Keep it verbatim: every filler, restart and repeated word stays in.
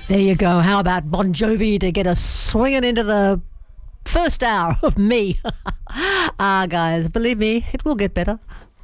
There you go. How about Bon Jovi to get us swinging into the first hour of me? Ah, guys, believe me, it will get better.